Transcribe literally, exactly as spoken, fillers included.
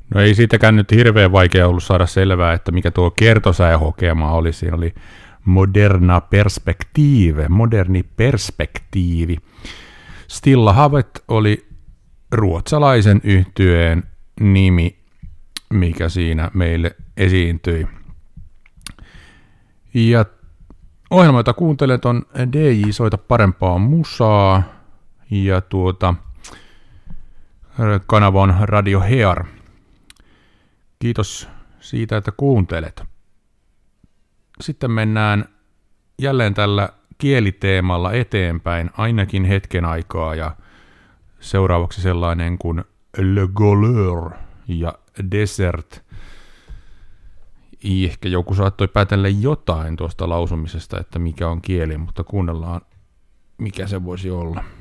No ei siitäkään nyt hirveän vaikea ollut saada selvää, että mikä tuo kertosäehokema oli. Siinä oli moderna perspektiive, moderni perspektiivi. Stilla Havet oli ruotsalaisen yhtyeen nimi, mikä siinä meille esiintyi. Ja ohjelma, jota kuuntelet, on D J Soita parempaa musaa, ja tuota, kanava on Radio Hear. Kiitos siitä, että kuuntelet. Sitten mennään jälleen tällä kieliteemalla eteenpäin, ainakin hetken aikaa, ja seuraavaksi sellainen kuin Le Goleur ja Desert. Ehkä joku saattoi päätellä jotain tuosta lausumisesta, että mikä on kieli, mutta kuunnellaan, mikä se voisi olla.